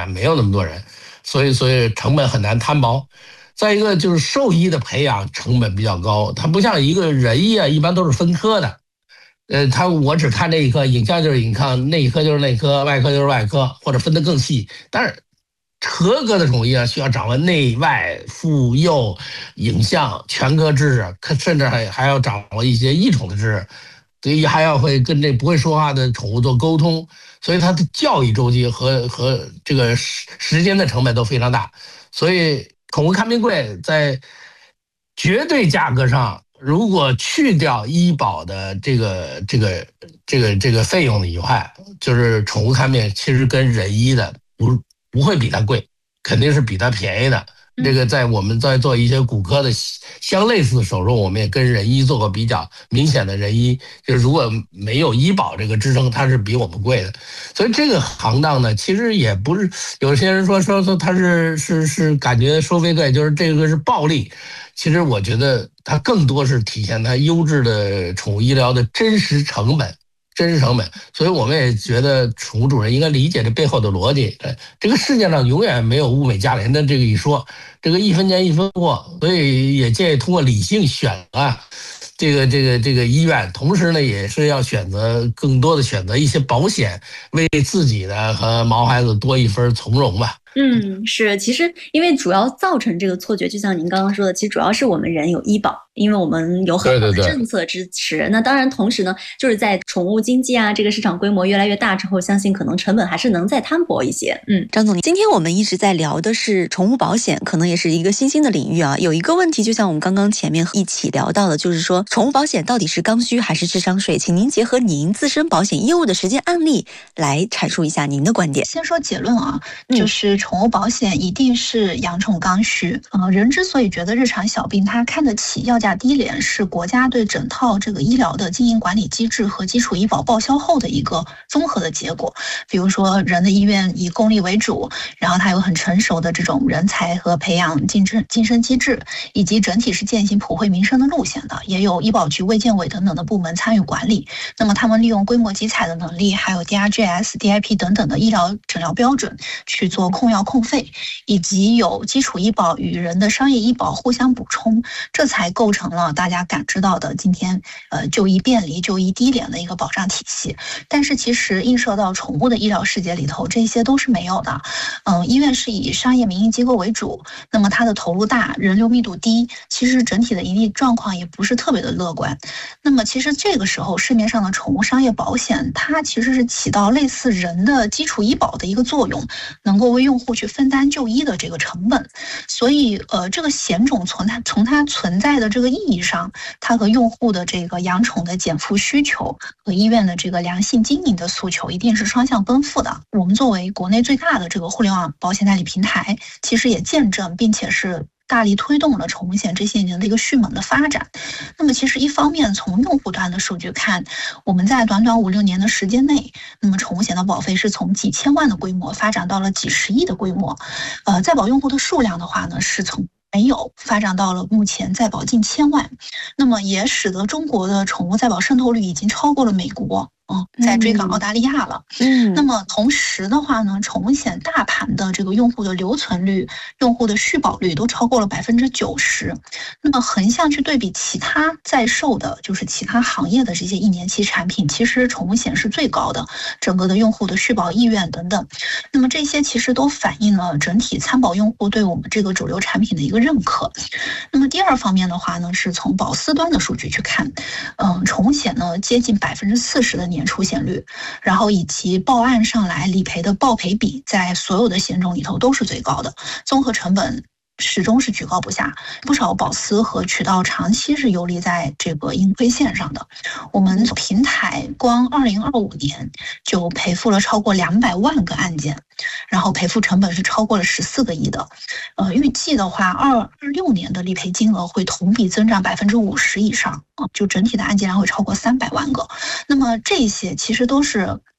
没有那么多人，所以成本很难摊薄。再一个就是兽医的培养成本比较高，它不像一个人医啊，一般都是分科的。我只看这一科，影像就是影像，内科就是内科，外科就是外科，或者分得更细。但是合格的宠物医需要掌握内外妇幼影像全科知识，甚至还要掌握一些异宠的知识，所以还要会跟这不会说话的宠物做沟通，所以它的教育周期和这个时间的成本都非常大。所以宠物看病贵，在绝对价格上，如果去掉医保的这个费用以外，就是宠物看病其实跟人医的不会比它贵，肯定是比它便宜的。这个在我们在做一些骨科的相类似的手术，我们也跟人医做过比较，明显的人医就是如果没有医保这个支撑，它是比我们贵的。所以这个行当呢，其实也不是有些人说它是感觉收费贵，就是这个是暴利。其实我觉得它更多是体现它优质的宠物医疗的真实成本。所以我们也觉得宠物主人应该理解这背后的逻辑。这个世界上永远没有物美价廉的这个一说，这个一分钱一分货，所以也建议通过理性选这个医院，同时呢也是要更多的选择一些保险，为自己的和毛孩子多一分从容吧。 是，其实因为主要造成这个错觉，就像您刚刚说的，其实主要是我们人有医保，因为我们有很好的政策支持。那当然，同时呢，就是在宠物经济这个市场规模越来越大之后，相信可能成本还是能再摊薄一些。 张总，今天我们一直在聊的是宠物保险，可能也是一个新兴的领域啊。有一个问题，就像我们刚刚前面一起聊到的，就是说宠物保险到底是刚需还是智商税？请您结合您自身保险业务的实践案例来阐述一下您的观点。 先说结论就是宠物保险一定是养宠刚需。人之所以觉得日常小病它看得起，要价低廉，是国家对整套这个医疗的经营管理机制和基础医保报销后的一个综合的结果。比如说，人的医院以公立为主，然后它有很成熟的这种人才和培养晋升机制，以及整体是践行普惠民生的路线的，也有医保局、卫健委等等的部门参与管理。那么他们利用规模集采的能力，还有 DRGs、DIP 等等的医疗诊疗标准去做控药控费，以及有基础医保与人的商业医保互相补充，这才构成了大家感知到的今天就医便利、就医低廉的一个保障体系。但是其实映射到宠物的医疗世界里头，这些都是没有的。医院是以商业民营机构为主，那么它的投入大，人流密度低，其实整体的盈利状况也不是特别的乐观。那么其实这个时候市面上的宠物商业保险，它其实是起到类似人的基础医保的一个作用，能够为用户去分担就医的这个成本。所以这个险种从它存在的这个意义上，它和用户的这个养宠的减负需求和医院的这个良性经营的诉求一定是双向奔赴的。我们作为国内最大的这个互联网保险代理平台，其实也见证并且是大力推动了宠物险这些年的一个迅猛的发展。那么其实一方面从用户端的数据看，我们在短短5-6年的时间内，那么宠物险的保费是从几千万的规模发展到了几十亿的规模。在保用户的数量的话呢，是从没有发展到了目前在保近1000万，那么也使得中国的宠物在保渗透率已经超过了美国，在追赶澳大利亚了。那么同时的话呢，宠物险大盘的这个用户的留存率、用户的续保率都超过了90%。那么横向去对比其他在售的，就是其他行业的这些1年期产品，其实宠物险是最高的，整个的用户的续保意愿等等。那么这些其实都反映了整体参保用户对我们这个主流产品的一个认可。那么第二方面的话呢，是从保司端的数据去看，宠物险呢接近40%的年出险率，然后以及报案上来理赔的报赔比，在所有的险种里头都是最高的，综合成本始终是居高不下，不少保司和渠道长期是游离在这个盈亏线上的。我们平台光2025年就赔付了超过200万个案件，然后赔付成本是超过了14个亿的。预计的话，26年的理赔金额会同比增长50%以上，就整体的案件量会超过300万个。那么这些其实都是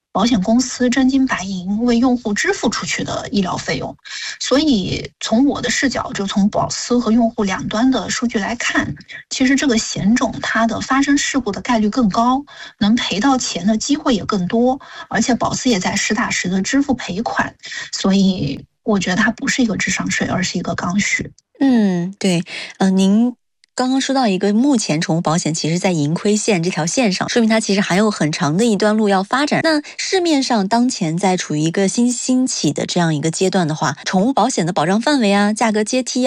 保险公司真金白银为用户支付出去的医疗费用。所以从我的视角，就从保司和用户两端的数据来看，其实这个险种它的发生事故的概率更高，能赔到钱的机会也更多，而且保司也在实打实的支付赔款，所以我觉得它不是一个智商税，而是一个刚需。 对，您刚刚说到一个，目前宠物保险其实在盈亏线这条线上，说明它其实还有很长的一段路要发展。那市面上当前在处于一个新兴起的这样一个阶段的话，宠物保险的保障范围啊、价格阶梯